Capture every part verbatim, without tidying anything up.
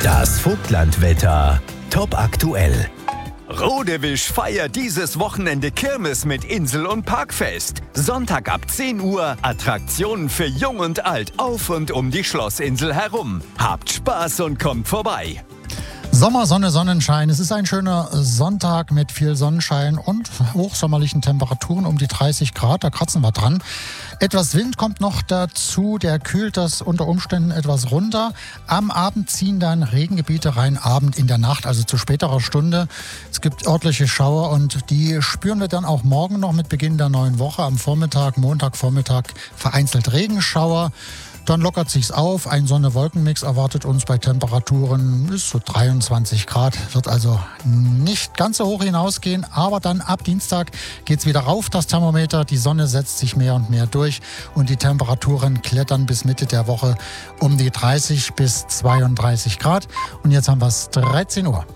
Das Vogtlandwetter top aktuell. Rodewisch feiert dieses Wochenende Kirmes mit Insel- und Parkfest. Sonntag ab zehn Uhr Attraktionen für Jung und Alt auf und um die Schlossinsel herum. Habt Spaß und kommt vorbei. Sommer, Sonne, Sonnenschein. Es ist ein schöner Sonntag mit viel Sonnenschein und hochsommerlichen Temperaturen um die dreißig Grad. Da kratzen wir dran. Etwas Wind kommt noch dazu. Der kühlt das unter Umständen etwas runter. Am Abend ziehen dann Regengebiete rein. Abend in der Nacht, also zu späterer Stunde. Es gibt örtliche Schauer und die spüren wir dann auch morgen noch mit Beginn der neuen Woche. Am Vormittag, Montagvormittag vereinzelt Regenschauer. Dann lockert sich's auf. Ein Sonne-Wolken-Mix erwartet uns bei Temperaturen bis zu dreiundzwanzig Grad. Wird also nicht ganz so hoch hinausgehen. Aber dann ab Dienstag geht's wieder rauf, das Thermometer. Die Sonne setzt sich mehr und mehr durch. Und die Temperaturen klettern bis Mitte der Woche um die dreißig bis zweiunddreißig Grad. Und jetzt haben wir's dreizehn Uhr.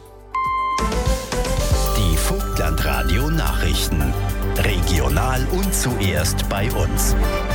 Die Vogtlandradio-Nachrichten. Regional und zuerst bei uns.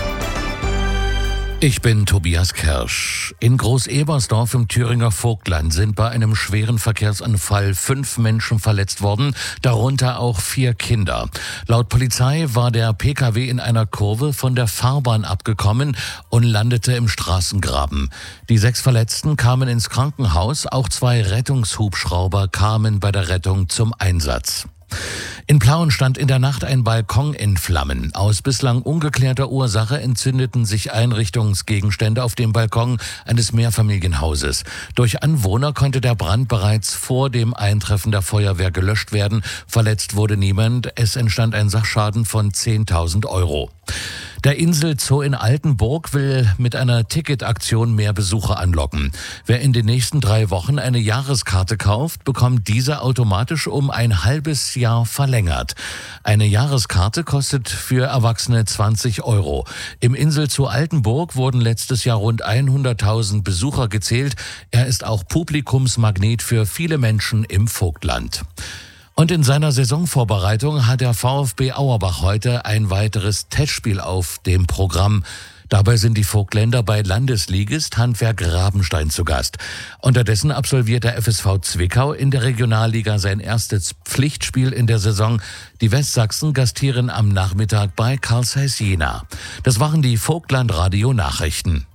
Ich bin Tobias Kersch. In Groß-Ebersdorf im Thüringer Vogtland sind bei einem schweren Verkehrsunfall fünf Menschen verletzt worden, darunter auch vier Kinder. Laut Polizei war der P K W in einer Kurve von der Fahrbahn abgekommen und landete im Straßengraben. Die sechs Verletzten kamen ins Krankenhaus, auch zwei Rettungshubschrauber kamen bei der Rettung zum Einsatz. In Plauen stand in der Nacht ein Balkon in Flammen. Aus bislang ungeklärter Ursache entzündeten sich Einrichtungsgegenstände auf dem Balkon eines Mehrfamilienhauses. Durch Anwohner konnte der Brand bereits vor dem Eintreffen der Feuerwehr gelöscht werden. Verletzt wurde niemand. Es entstand ein Sachschaden von zehntausend Euro. Der Insel-Zoo in Altenburg will mit einer Ticketaktion mehr Besucher anlocken. Wer in den nächsten drei Wochen eine Jahreskarte kauft, bekommt diese automatisch um ein halbes Jahr verlängert. Eine Jahreskarte kostet für Erwachsene zwanzig Euro. Im Insel-Zoo Altenburg wurden letztes Jahr rund hunderttausend Besucher gezählt. Er ist auch Publikumsmagnet für viele Menschen im Vogtland. Und in seiner Saisonvorbereitung hat der VfB Auerbach heute ein weiteres Testspiel auf dem Programm. Dabei sind die Vogtländer bei Landesligist Handwerk Rabenstein zu Gast. Unterdessen absolviert der F S V Zwickau in der Regionalliga sein erstes Pflichtspiel in der Saison. Die Westsachsen gastieren am Nachmittag bei Carl Zeiss Jena. Das waren die Vogtlandradio Nachrichten.